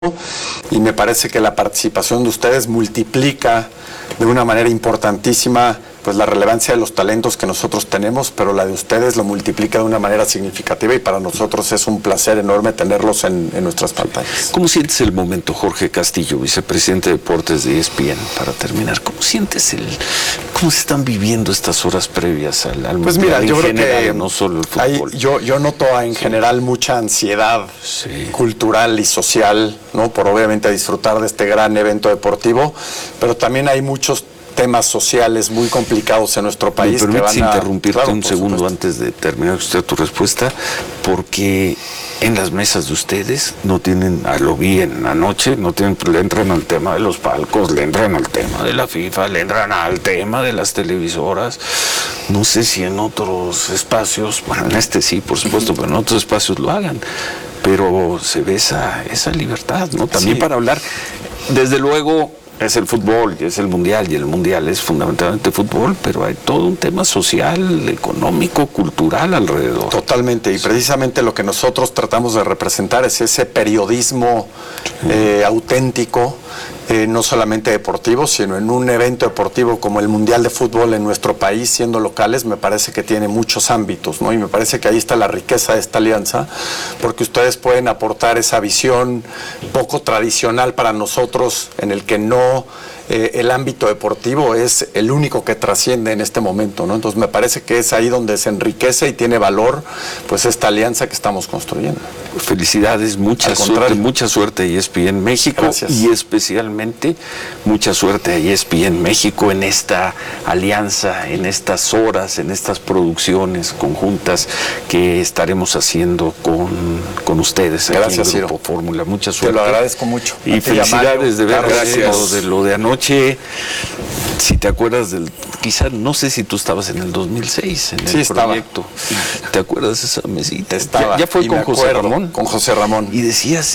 y me parece que la participación de ustedes multiplica de una manera importantísima pues la relevancia de los talentos que nosotros tenemos, pero la de ustedes lo multiplica de una manera significativa y para nosotros es un placer enorme tenerlos en nuestras pantallas. ¿Cómo sientes el momento, Jorge Castillo, vicepresidente de Deportes de ESPN, para terminar? ¿Cómo sientes cómo se están viviendo estas horas previas al pues mundial? Mira, yo creo general, que no solo el fútbol. Yo noto en general mucha ansiedad cultural y social, ¿no? Por obviamente disfrutar de este gran evento deportivo, pero también hay muchos temas sociales muy complicados en nuestro país. ¿Me permites interrumpirte claro, un segundo antes de terminar usted tu respuesta? Porque en las mesas de ustedes no tienen, lo vi en la noche, no tienen, le entran al tema de los palcos, le entran al tema de la FIFA, le entran al tema de las televisoras. No sé si en otros espacios, bueno, en este sí, por supuesto, pero en otros espacios lo hagan. Pero se ve esa libertad, ¿no? También para hablar, desde luego, es el fútbol y es el mundial, y el mundial es fundamentalmente fútbol, pero hay todo un tema social, económico, cultural alrededor. Totalmente, y precisamente lo que nosotros tratamos de representar es ese periodismo auténtico, no solamente deportivo, sino en un evento deportivo como el Mundial de Fútbol en nuestro país, siendo locales, me parece que tiene muchos ámbitos, ¿no? Y me parece que ahí está la riqueza de esta alianza, porque ustedes pueden aportar esa visión poco tradicional para nosotros, en el que no el ámbito deportivo es el único que trasciende en este momento, ¿no? Entonces me parece que es ahí donde se enriquece y tiene valor pues esta alianza que estamos construyendo. Felicidades, mucha suerte a ESPN México. Gracias. Y especialmente mucha suerte a ESPN México en esta alianza, en estas horas, en estas producciones conjuntas que estaremos haciendo con ustedes. Gracias, aquí en Grupo Fórmula. Mucha suerte. Te lo agradezco mucho. Y felicidades de ver gracias. lo de anoche. Si te acuerdas quizá, no sé si tú estabas en el 2006 en el proyecto. ¿Te acuerdas de esa mesita? Estaba. Ya fue con José Ramón. Con José Ramón. Y decías,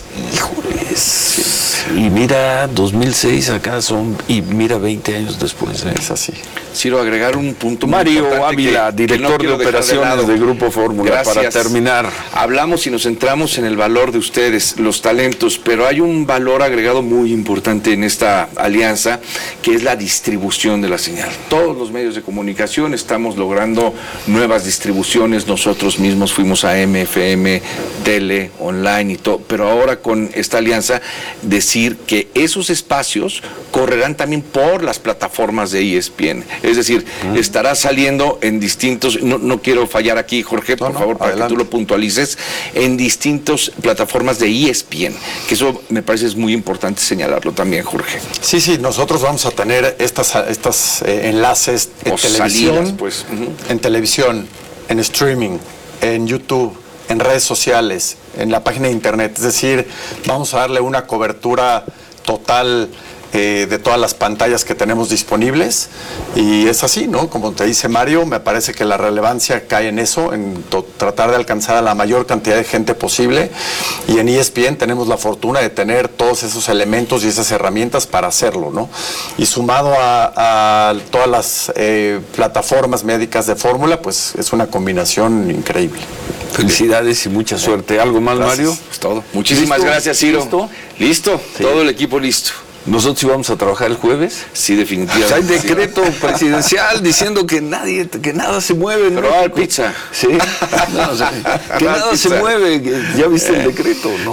híjoles. Y mira, 2006 acá y mira 20 años después. Es así. Quiero agregar un punto muy Mario importante Ávila, director de operaciones de Grupo Fórmula, para terminar. Hablamos y nos centramos en el valor de ustedes, los talentos, pero hay un valor agregado muy importante en esta alianza, que es la distribución de la señal. Todos los medios de comunicación estamos logrando nuevas distribuciones, nosotros mismos fuimos a MFM, tele, online y todo, pero ahora con esta alianza decir que esos espacios correrán también por las plataformas de ESPN. Es decir, estará saliendo en distintos, no quiero fallar aquí, Jorge, por favor, para que tú lo puntualices, en distintas plataformas de ESPN, que eso me parece es muy importante señalarlo también, Jorge. Sí, nosotros vamos a tener estas enlaces en televisión, salidas, pues. en televisión, en streaming, en YouTube, en redes sociales, en la página de internet. Es decir, vamos a darle una cobertura total de todas las pantallas que tenemos disponibles, y es así, ¿no? Como te dice Mario, me parece que la relevancia cae en eso, en tratar de alcanzar a la mayor cantidad de gente posible, y en ESPN tenemos la fortuna de tener todos esos elementos y esas herramientas para hacerlo, ¿no? Y sumado a todas las plataformas médicas de Fórmula, pues es una combinación increíble. Felicidades y mucha suerte. ¿Algo más, Gracias. Mario? Es todo. Muchísimas gracias, Ciro. ¿Listo? ¿Listo? Sí. Todo el equipo listo. ¿Nosotros íbamos a trabajar el jueves? Sí, definitivamente. Hay decreto presidencial diciendo que nada se mueve. Pero va a haber pizza. Sí. No, o sea, que nada se mueve. Ya viste el decreto, ¿no?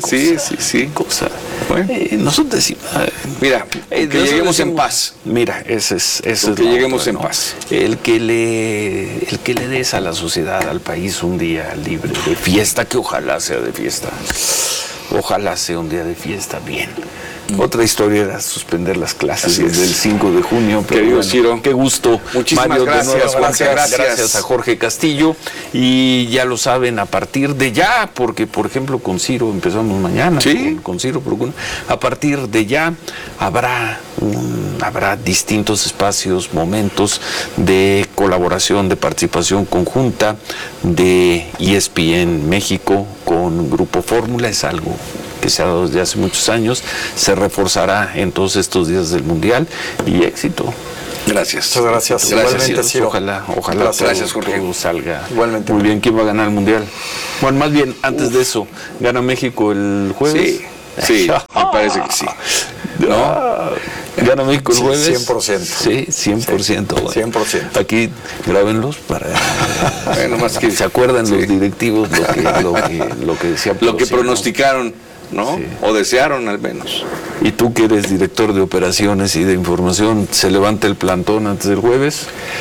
Sí. Cosa. Bueno. Nosotros decimos... Mira, que lleguemos en paz. Mira, ese es que lleguemos en paz. El que le des a la sociedad, al país, un día libre de fiesta, que ojalá sea de fiesta. Ojalá sea un día de fiesta, bien. Otra historia era suspender las clases desde el 5 de junio. Pero querido Ciro, qué gusto. Muchísimas Mario, gracias. Gracias a Jorge Castillo. Y ya lo saben, a partir de ya, porque por ejemplo con Ciro empezamos mañana. ¿Sí? Con Ciro, a partir de ya habrá distintos espacios, momentos de colaboración, de participación conjunta de ESPN México con Grupo Fórmula. Es algo que se ha dado desde hace muchos años, se reforzará en todos estos días del Mundial, y éxito. Gracias. Muchas gracias. Igualmente, Ciro. Ojalá gracias, Jorge. todo salga igualmente muy bien. ¿Quién va a ganar el Mundial? Bueno, más bien, antes de eso, ¿gana México el jueves? Sí. Sí, me parece que sí. ¿No? ¿Gana México el jueves? 100%. Sí, 100%. Bueno. 100%. Aquí grábenlos para Bueno, más que se acuerdan los directivos lo que decía. lo que pronosticaron, ¿no? Sí. O desearon al menos. Y tú que eres director de operaciones y de información, ¿se levanta el plantón antes del jueves?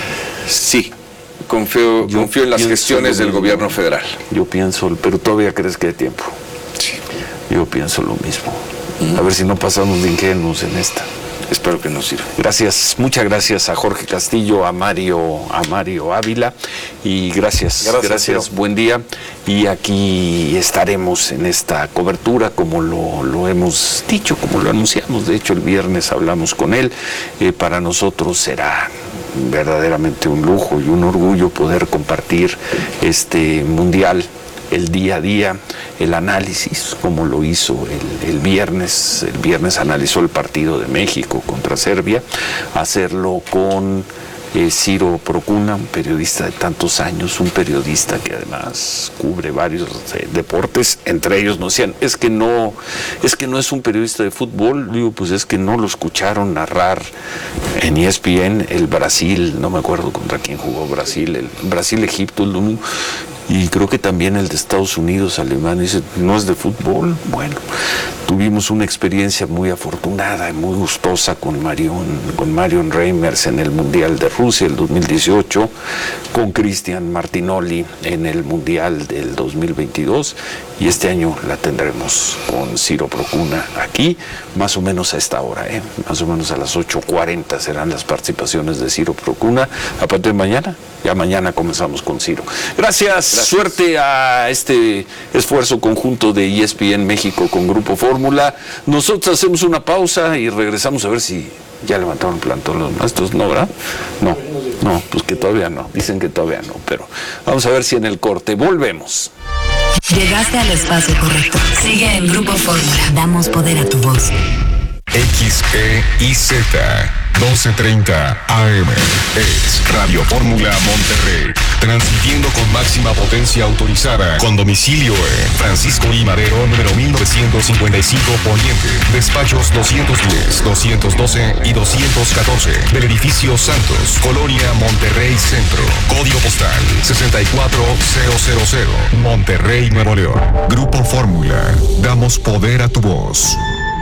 Sí, confío en las gestiones del gobierno federal. Yo pienso, pero todavía crees que hay tiempo. Sí. Yo pienso lo mismo. A ver si no pasamos de ingenuos en esta. Espero que nos sirva. Gracias, muchas gracias a Jorge Castillo, a Mario Ávila, y gracias. Ciro. Buen día. Y aquí estaremos en esta cobertura, como lo hemos dicho, como lo anunciamos. De hecho, el viernes hablamos con él. Para nosotros será verdaderamente un lujo y un orgullo poder compartir este mundial, el día a día, el análisis, como lo hizo el viernes. El viernes analizó el partido de México contra Serbia, hacerlo con Ciro Procuna, un periodista de tantos años, un periodista que además cubre varios deportes, entre ellos nos decían, es que no es un periodista de fútbol. Digo, pues es que no lo escucharon narrar en ESPN el Brasil, no me acuerdo contra quién jugó Brasil, el Brasil-Egipto el domingo, y creo que también el de Estados Unidos, Alemania, dice, no es de fútbol. Bueno, tuvimos una experiencia muy afortunada y muy gustosa con Marion Reimers en el Mundial de Rusia el 2018, con Cristian Martinoli en el Mundial del 2022, y este año la tendremos con Ciro Procuna aquí, más o menos a esta hora, más o menos a las 8:40 serán las participaciones de Ciro Procuna. A partir de mañana, ya mañana comenzamos con Ciro. Gracias. Suerte a este esfuerzo conjunto de ESPN México con Grupo Fórmula. Nosotros hacemos una pausa y regresamos a ver si ya levantaron el plantón los maestros, ¿no, verdad? No, pues que todavía no, dicen que todavía no, pero vamos a ver si en el corte volvemos. Llegaste al espacio correcto. Sigue en Grupo Fórmula. Damos poder a tu voz. XEIZ 1230 AM es Radio Fórmula Monterrey, transmitiendo con máxima potencia autorizada, con domicilio en Francisco I. Madero, número 1955 Poniente, despachos 210, 212 y 214, del edificio Santos, Colonia Monterrey Centro, código postal 64000, Monterrey, Nuevo León. Grupo Fórmula, damos poder a tu voz.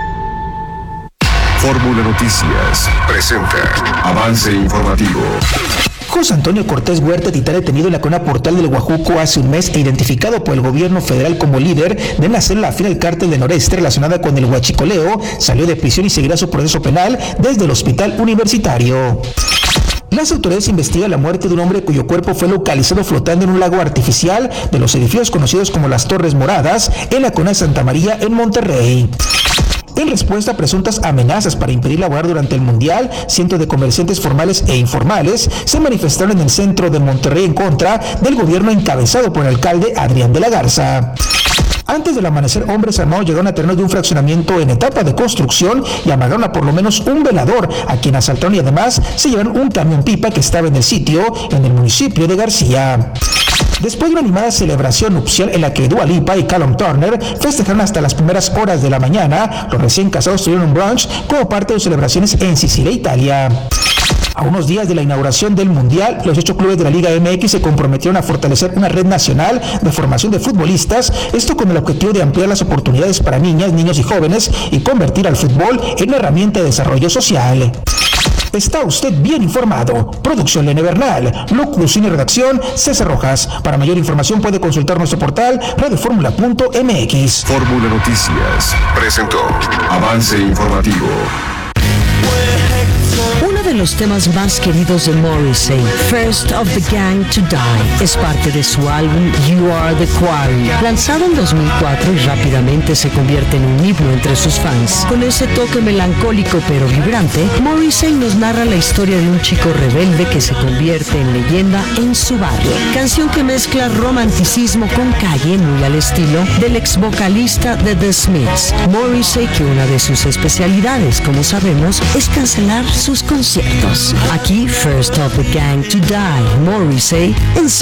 Fórmula Noticias presenta Avance Informativo. José Antonio Cortés Huerta, titular detenido en la colonia Portal del Guajuco hace un mes e identificado por el gobierno federal como líder de una célula afín al cártel del Noreste relacionada con el huachicoleo, salió de prisión y seguirá su proceso penal desde el hospital universitario. Las autoridades investigan la muerte de un hombre cuyo cuerpo fue localizado flotando en un lago artificial de los edificios conocidos como las Torres Moradas en la colonia Santa María en Monterrey. En respuesta a presuntas amenazas para impedir laborar durante el Mundial, cientos de comerciantes formales e informales se manifestaron en el centro de Monterrey en contra del gobierno encabezado por el alcalde Adrián de la Garza. Antes del amanecer, hombres armados llegaron a terrenos de un fraccionamiento en etapa de construcción y amagaron a por lo menos un velador, a quien asaltaron, y además se llevaron un camión pipa que estaba en el sitio, en el municipio de García. Después de una animada celebración nupcial en la que Dua Lipa y Callum Turner festejaron hasta las primeras horas de la mañana, los recién casados tuvieron un brunch como parte de sus celebraciones en Sicilia, Italia. A unos días de la inauguración del Mundial, los 8 clubes de la Liga MX se comprometieron a fortalecer una red nacional de formación de futbolistas, esto con el objetivo de ampliar las oportunidades para niñas, niños y jóvenes y convertir al fútbol en una herramienta de desarrollo social. Está usted bien informado. Producción Lene Bernal. Locución y redacción César Rojas. Para mayor información puede consultar nuestro portal radioformula.mx. Fórmula Noticias presentó Avance Informativo. Uno de los temas más queridos de Morrissey, First of the Gang to Die, es parte de su álbum You Are the Quarry, lanzado en 2004 y rápidamente se convierte en un himno entre sus fans. Con ese toque melancólico pero vibrante, Morrissey nos narra la historia de un chico rebelde que se convierte en leyenda en su barrio. Canción que mezcla romanticismo con calle, muy al estilo del ex vocalista de The Smiths. Morrissey, que una de sus especialidades, como sabemos, es cancelar sus conciertos. Aquí, First of the Gang to Die, Morrissey en